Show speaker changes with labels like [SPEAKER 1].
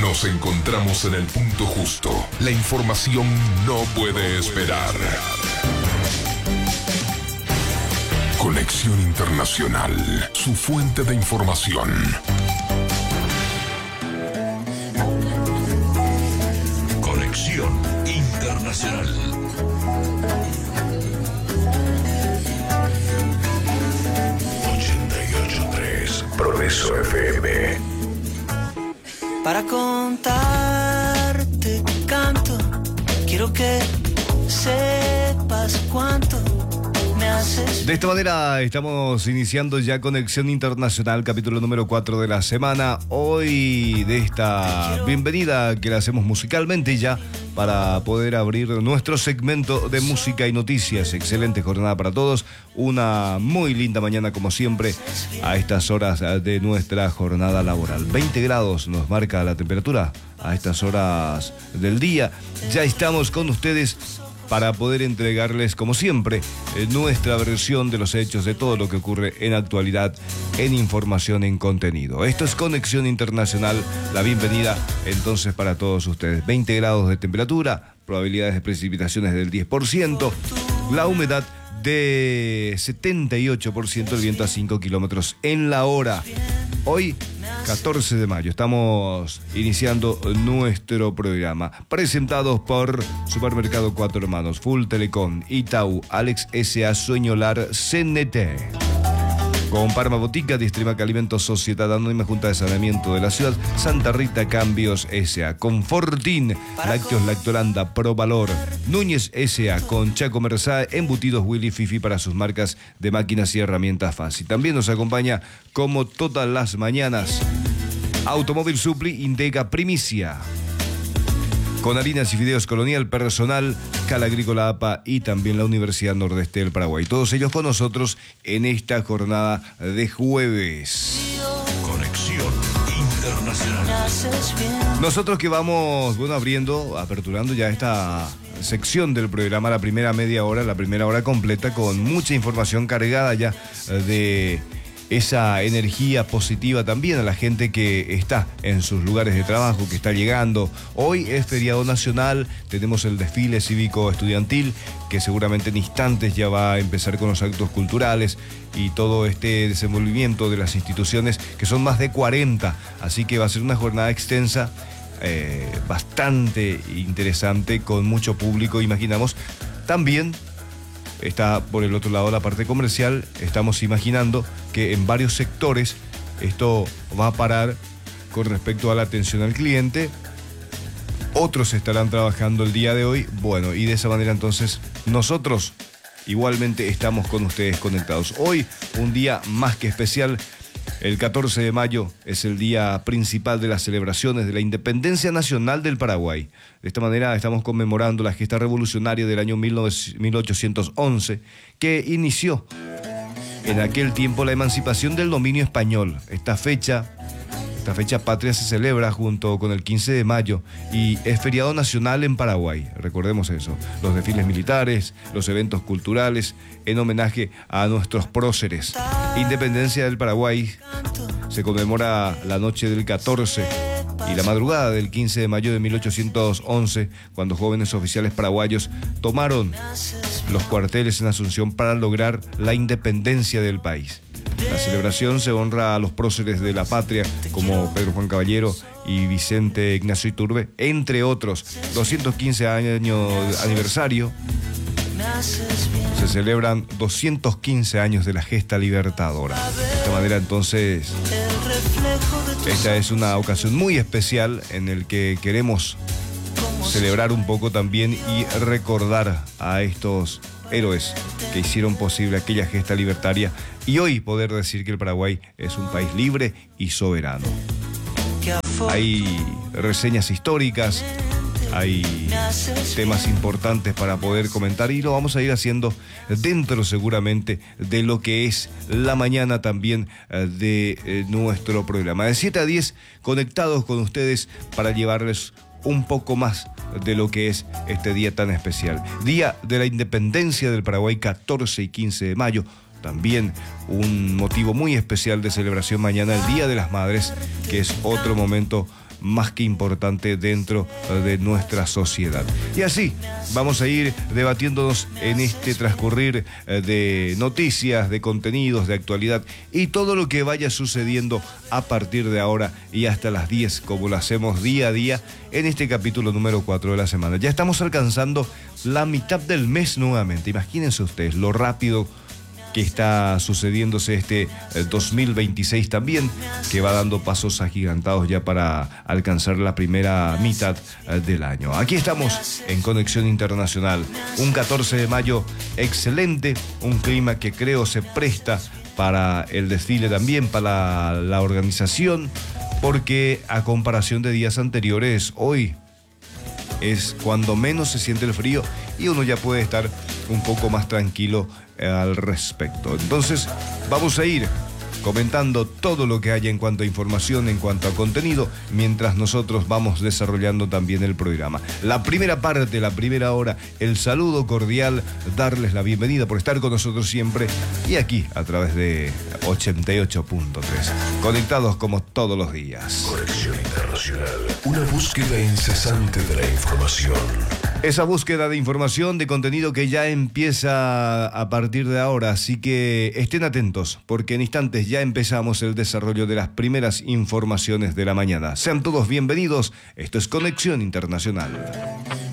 [SPEAKER 1] Nos encontramos en el punto justo. La información no puede esperar. Conexión Internacional, su fuente de información. Conexión Internacional. Progreso FM.
[SPEAKER 2] Para contarte canto, quiero que sepas cuánto me haces.
[SPEAKER 3] De esta manera estamos iniciando ya Conexión Internacional, capítulo número 4 de la semana. Hoy de esta bienvenida que la hacemos musicalmente ya para poder abrir nuestro segmento de música y noticias. Excelente jornada para todos. Una muy linda mañana como siempre a estas horas de nuestra jornada laboral. 20 grados nos marca la temperatura a estas horas del día. Ya estamos con ustedes para poder entregarles, como siempre, nuestra versión de los hechos, de todo lo que ocurre en actualidad, en información, en contenido. Esto es Conexión Internacional, la bienvenida entonces para todos ustedes. 20 grados de temperatura, probabilidades de precipitaciones del 10%, la humedad de 78%, el viento a 5 kilómetros en la hora. Hoy, 14 de mayo, estamos iniciando nuestro programa. Presentados por Supermercado Cuatro Hermanos, Full Telecom, Itaú, Alex S.A. Sueñolar, CNT. Con Parma Botica, Distrimac Alimentos, Sociedad Anónima, Junta de Saneamiento de la Ciudad, Santa Rita Cambios S.A. Con Fortín, Lácteos Lactolanda, Provalor, Núñez S.A. Con Chaco Mersá, Embutidos Willy Fifi para sus marcas de máquinas y herramientas fácil. También nos acompaña, como todas las mañanas, Automóvil Supli, Indega Primicia. Con Harinas y Fideos Colonial Personal, Cala Agrícola APA y también la Universidad Nordeste del Paraguay. Todos ellos con nosotros en esta jornada de jueves. Conexión Internacional. Nosotros que vamos, aperturando ya esta sección del programa, la primera media hora, la primera hora completa, con mucha información cargada ya de esa energía positiva también a la gente que está en sus lugares de trabajo, que está llegando. Hoy es feriado nacional, tenemos el desfile cívico estudiantil, que seguramente en instantes ya va a empezar con los actos culturales y todo este desenvolvimiento de las instituciones, que son más de 40, así que va a ser una jornada extensa, bastante interesante, con mucho público, imaginamos. También está por el otro lado la parte comercial. Estamos imaginando que en varios sectores esto va a parar con respecto a la atención al cliente. Otros estarán trabajando el día de hoy. Bueno, y de esa manera entonces nosotros igualmente estamos con ustedes conectados. Hoy un día más que especial. El 14 de mayo es el día principal de las celebraciones de la Independencia Nacional del Paraguay. De esta manera estamos conmemorando la gesta revolucionaria del año 1811, que inició en aquel tiempo la emancipación del dominio español. Esta fecha patria se celebra junto con el 15 de mayo y es feriado nacional en Paraguay. Recordemos eso. Los desfiles militares, los eventos culturales en homenaje a nuestros próceres. Independencia del Paraguay se conmemora la noche del 14 y la madrugada del 15 de mayo de 1811, cuando jóvenes oficiales paraguayos tomaron los cuarteles en Asunción para lograr la independencia del país. La celebración se honra a los próceres de la patria como Pedro Juan Caballero y Vicente Ignacio Iturbe, entre otros. 215 años aniversario. Se celebran 215 años de la gesta libertadora. De esta manera entonces, esta es una ocasión muy especial en el que queremos celebrar un poco también y recordar a estos héroes que hicieron posible aquella gesta libertaria y hoy poder decir que el Paraguay es un país libre y soberano. Hay reseñas históricas, hay temas importantes para poder comentar y lo vamos a ir haciendo dentro seguramente de lo que es la mañana también de nuestro programa. De 7 a 10 conectados con ustedes para llevarles un poco más de lo que es este día tan especial. Día de la Independencia del Paraguay, 14 y 15 de mayo. También un motivo muy especial de celebración mañana, el Día de las Madres, que es otro momento más que importante dentro de nuestra sociedad. Y así vamos a ir debatiéndonos en este transcurrir de noticias, de contenidos, de actualidad y todo lo que vaya sucediendo a partir de ahora y hasta las 10, como lo hacemos día a día en este capítulo número 4 de la semana. Ya estamos alcanzando la mitad del mes nuevamente. Imagínense ustedes lo rápido que está sucediéndose este 2026 también, que va dando pasos agigantados ya para alcanzar la primera mitad del año. Aquí estamos en Conexión Internacional, un 14 de mayo excelente, un clima que creo se presta para el desfile también, para la organización, porque a comparación de días anteriores, hoy es cuando menos se siente el frío y uno ya puede estar un poco más tranquilo al respecto. Entonces vamos a ir comentando todo lo que haya en cuanto a información, en cuanto a contenido, mientras nosotros vamos desarrollando también el programa. La primera parte, la primera hora, el saludo cordial, darles la bienvenida por estar con nosotros siempre y aquí a través de 88.3, conectados como todos los días.
[SPEAKER 1] Conexión Internacional, una búsqueda incesante de la información.
[SPEAKER 3] Esa búsqueda de información, de contenido que ya empieza a partir de ahora, así que estén atentos, porque en instantes ya empezamos el desarrollo de las primeras informaciones de la mañana. Sean todos bienvenidos, esto es Conexión Internacional.